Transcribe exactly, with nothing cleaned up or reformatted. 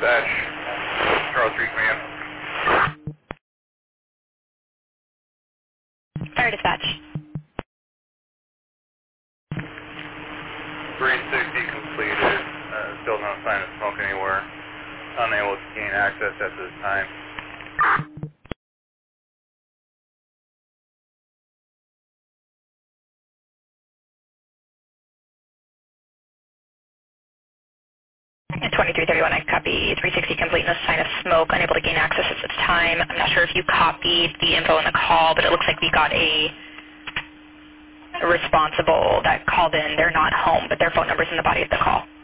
Dispatch, Charles Street Command. Fire dispatch. three sixty completed. Uh, still no sign of smoke anywhere. Unable to gain access at this time. twenty-three thirty-one, I copy. three sixty complete, no sign of smoke, unable to gain access at this time. I'm not sure if you copied the info in the call, but it looks like we got a, a responsible that called in. They're not home, but their phone number's in the body of the call.